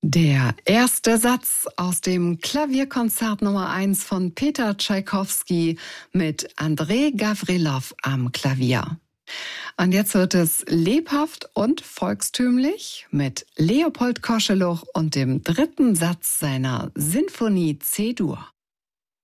Der erste Satz aus dem Klavierkonzert Nummer 1 von Peter Tschaikowski mit Andrei Gavrilov am Klavier. Und jetzt wird es lebhaft und volkstümlich mit Leopold Koscheluch und dem dritten Satz seiner Sinfonie C-Dur.